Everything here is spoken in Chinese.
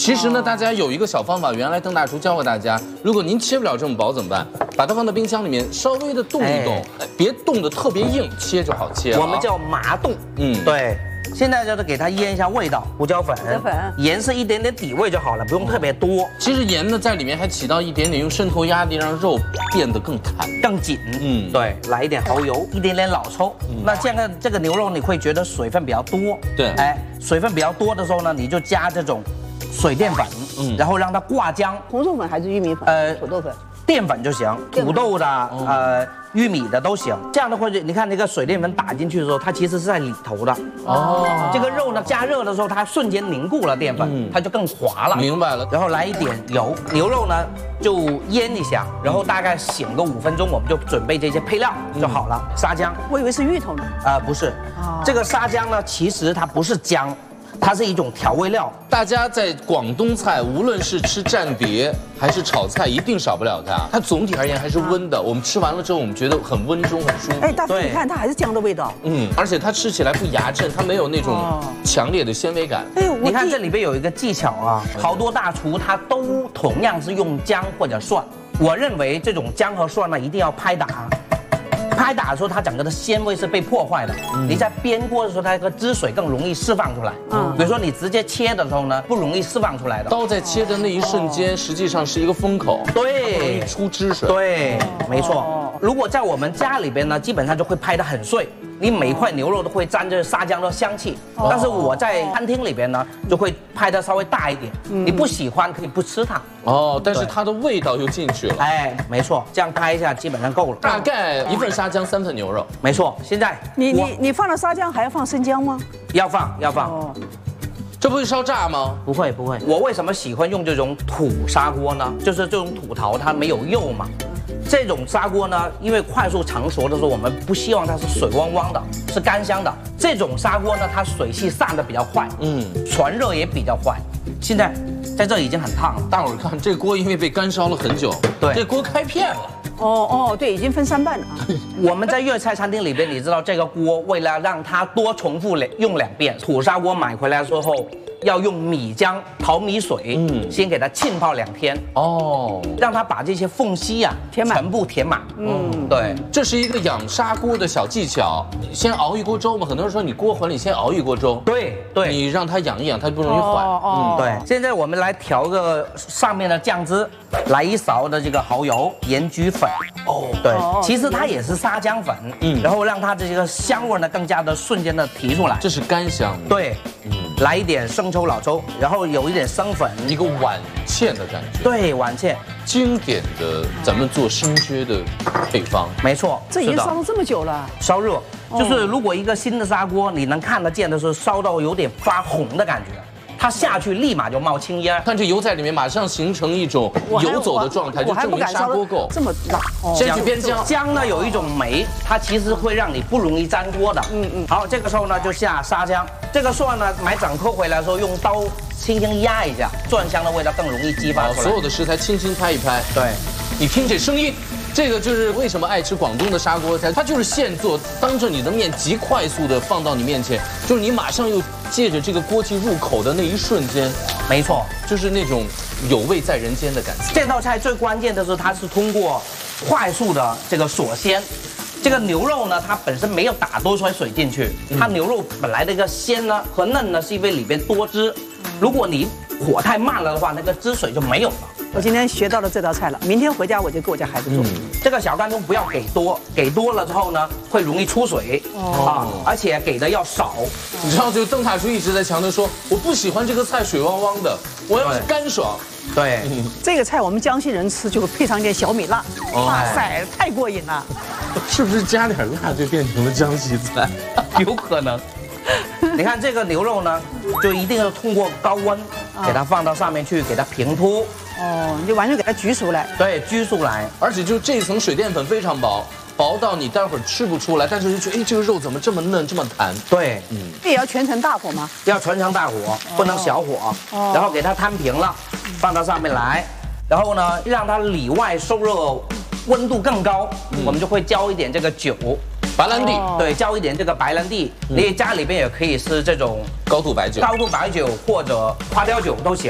其实呢，大家有一个小方法，原来邓大厨教过大家，如果您切不了这么薄怎么办？把它放到冰箱里面，稍微的动一动，别冻得特别硬，切就好切了。 我们叫麻冻。对。现在就是给它腌一下味道，胡椒粉，盐是一点点底味就好了，不用特别多。 其实盐呢在里面还起到一点点用渗透压力让肉变得更弹、 更紧。对，来一点蚝油，一点点老抽。那这个牛肉你会觉得水分比较多。 对， 水分比较多的时候呢，你就加这种水淀粉，然后让它挂浆。 红豆粉还是玉米粉？土豆粉。 淀粉就行，土豆的玉米的都行。这样的话，你看那个水淀粉打进去的时候，它其实是在里头的。这个肉呢加热的时候，它瞬间凝固了淀粉，它就更滑了。 明白了。 然后来一点油，牛肉呢就腌一下，然后大概醒个5分钟，我们就准备这些配料就好了。沙姜， 我以为是芋头呢。 不是，这个沙姜呢，其实它不是姜。它是一种调味料， 大家在广东菜，无论是吃蘸碟还是炒菜，一定少不了它。它总体而言还是温的，我们吃完了之后，我们觉得很温中，很舒服。 大哥，你看它还是姜的味道。 而且它吃起来不牙碜，它没有那种强烈的纤维感。 你看这里边有一个技巧啊，好多大厨他都同样是用姜或者蒜，我认为这种姜和蒜呢一定要拍打。拍打的时候，它整个的鲜味是被破坏的。你在煸锅的时候，它那个汁水更容易释放出来。比如说你直接切的时候呢，不容易释放出来的。 刀在切的那一瞬间，实际上是一个封口， 对， 容易出汁水。 对，没错。如果在我们家里边呢，基本上就会拍得很碎，你每一块牛肉都会沾着沙姜的香气。但是我在餐厅里边呢，就会拍得稍微大一点。你不喜欢可以不吃它。 但是它的味道又进去了。 没错，这样拍一下基本上够了。 大概1份沙姜3份牛肉。 没错，现在你放了沙姜还要放生姜吗？ 要放。 这不会烧炸吗？ 不会。我为什么喜欢用这种土砂锅呢？就是这种土陶它没有釉嘛。这种砂锅呢，因为快速成熟的时候，我们不希望它是水汪汪的，是干香的。这种砂锅呢，它水汽散得比较快，传热也比较快。现在在这已经很烫了， 大伙儿看这锅，因为被干烧了很久， 对， 这锅开片了。 对，已经分3瓣了。 我们在粤菜餐厅里边，你知道这个锅为了让它多重复用2遍，土砂锅买回来之后。要用米浆淘米水，先给它浸泡2天，让它把这些缝隙啊全部填满。对， 这是一个养砂锅的小技巧。先熬一锅粥嘛，很多人说你锅混里先熬一锅粥， 对， 你让它养一养，它就不容易坏。 对，现在我们来调个上面的酱汁，来1勺的这个蚝油、盐焗粉。对，其实它也是沙姜粉，然后让它这个香味呢更加的瞬间的提出来。 这是干香。 对，来一点生抽、老抽，然后有一点生粉， 一个碗芡的感觉。 对，碗芡， 经典的咱们做生靴的配方。 没错， 这已经烧了这么久了。 烧热，就是如果一个新的砂锅，你能看得见的是烧到有点发红的感觉。它下去立马就冒青烟， 看这油在里面马上形成一种游走的状态，就证明砂锅够。 这么辣， 先去煸姜，姜呢有一种酶，它其实会让你不容易粘锅的。好，这个时候呢就下沙姜，这个蒜呢买整颗回来的时候用刀轻轻压一下，蒜香的味道更容易激发出来。 所有的食材轻轻拍一拍， 对， 你听这声音。这个就是为什么爱吃广东的砂锅菜，它就是现做，当着你的面极快速的放到你面前，就是你马上又借着这个锅气入口的那一瞬间， 没错， 就是那种有味在人间的感觉。 这道菜最关键的是它是通过快速的这个锁鲜。这个牛肉呢，它本身没有打多少水进去，它牛肉本来的一个鲜呢和嫩呢，是因为里边多汁。如果你火太慢了的话，那个汁水就没有了。 我今天学到了这道菜了，明天回家我就给我家孩子做。 这个小干葱不要给多，给多了之后呢，会容易出水而且给的要少。 你知道，就邓大厨一直在强调说，我不喜欢这个菜水汪汪的，我要是干爽。 对， 这个菜我们江西人吃就会配上一点小米辣，哇塞，太过瘾了。 是不是加点辣就变成了江西菜？ 有可能。你看这个牛肉呢，就一定要通过高温给它放到上面去，给它平铺。 你就完全给它焗熟来。 对，焗熟来。 而且就这层水淀粉非常薄，薄到你待会儿吃不出来，但是就觉得这个肉怎么这么嫩这么弹？ 对， 这也要全程大火吗？ 要全程大火，不能小火。然后给它摊平了，放到上面来，然后呢，让它里外受热，温度更高，我们就会浇一点这个酒。 白兰地， 对，浇一点这个白兰地，你家里边也可以是这种高度白酒， 或者花雕酒都行。